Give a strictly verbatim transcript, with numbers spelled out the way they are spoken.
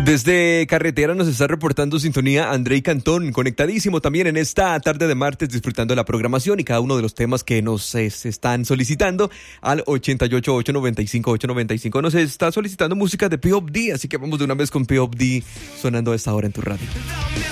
Desde carretera nos está reportando sintonía Andrei Cantón, conectadísimo también en esta tarde de martes, disfrutando de la programación y cada uno de los temas que nos eh, se están solicitando al ochenta y ocho, ochocientos noventa y cinco, ochocientos noventa y cinco. Nos está solicitando música de P O D, así que vamos de una vez con P O D sonando a esta hora en tu radio.